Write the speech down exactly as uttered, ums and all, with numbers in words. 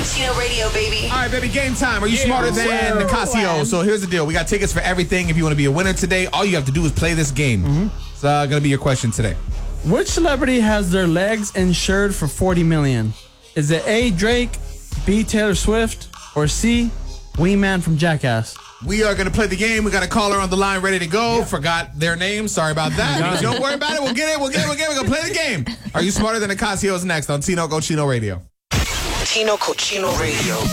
Cochino Radio, baby. All right, baby, game time. Are you Yeah, smarter than sir. Nicasio? So here's the deal. We got tickets for everything. If you want to be a winner today, all you have to do is play this game. Mm-hmm. It's uh, going to be your question today. Which celebrity has their legs insured for forty million dollars? Is it A, Drake, B, Taylor Swift, or C, Wingman from Jackass? We are going to play the game. We got a caller on the line ready to go. Yeah. Forgot their name. Sorry about that. Don't worry about it. We'll get it. We'll get it. We'll get it. We're going to play the game. Are you smarter than Nicasio? Is next on Tino Cochino Radio. Tino Cochino Radio.